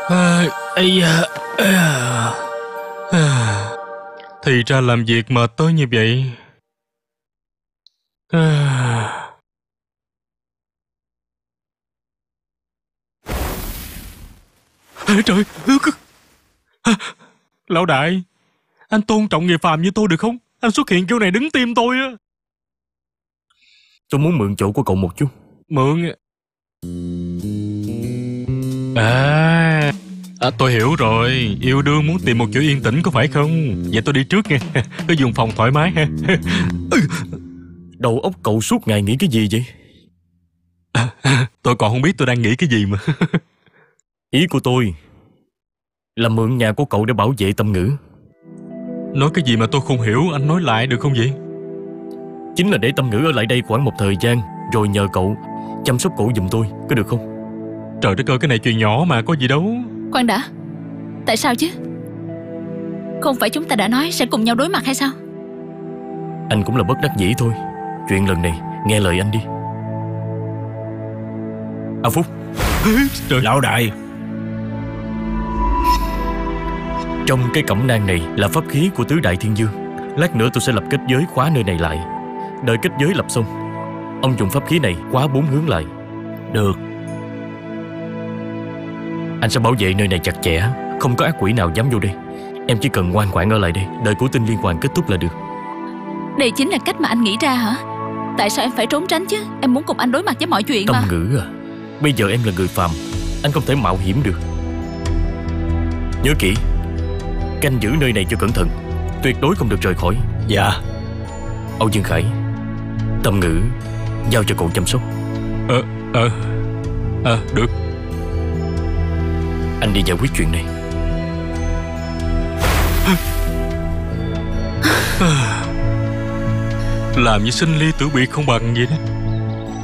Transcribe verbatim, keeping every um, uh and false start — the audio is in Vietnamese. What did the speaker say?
À, ây da, à, à. Thì ra làm việc mệt tới như vậy. À. À, trời, à, lão đại, anh tôn trọng nghề phàm như tôi được không? Anh xuất hiện chỗ này đứng tim tôi á. Tôi muốn mượn chỗ của cậu một chút. Mượn à, à tôi hiểu rồi. Yêu đương muốn tìm một chỗ yên tĩnh có phải không? Vậy tôi đi trước nha. Cứ dùng phòng thoải mái ha. Đầu óc cậu suốt ngày nghĩ cái gì vậy? À, tôi còn không biết tôi đang nghĩ cái gì mà. Ý của tôi là mượn nhà của cậu để bảo vệ Tâm Ngữ. Nói cái gì mà tôi không hiểu, anh nói lại được không vậy? Chính là để Tâm Ngữ ở lại đây khoảng một thời gian, rồi nhờ cậu chăm sóc cậu giùm tôi, có được không? Trời đất ơi, cái này chuyện nhỏ mà, có gì đâu. Khoan đã, tại sao chứ? Không phải chúng ta đã nói sẽ cùng nhau đối mặt hay sao? Anh cũng là bất đắc dĩ thôi. Chuyện lần này nghe lời anh đi. A Phúc. Trời. Lão đại. Trong cái cẩm nang này là pháp khí của tứ đại thiên dương. Lát nữa tôi sẽ lập kết giới khóa nơi này lại. Đợi kết giới lập xong, ông dùng pháp khí này khóa bốn hướng lại. Được. Anh sẽ bảo vệ nơi này chặt chẽ, không có ác quỷ nào dám vô đây. Em chỉ cần ngoan ngoãn ở lại đây, đợi của tinh liên hoàn kết thúc là được. Đây chính là cách mà anh nghĩ ra hả? Tại sao em phải trốn tránh chứ? Em muốn cùng anh đối mặt với mọi chuyện Tâm mà. Ngữ à, bây giờ em là người phàm, anh không thể mạo hiểm được. Nhớ kỹ, canh giữ nơi này cho cẩn thận, tuyệt đối không được rời khỏi. Dạ. Âu Dương Khải, Tâm Ngữ giao cho cậu chăm sóc. Ờ, ờ, ờ, được. Anh đi giải quyết chuyện này. Làm như sinh ly tử biệt không bằng vậy đó.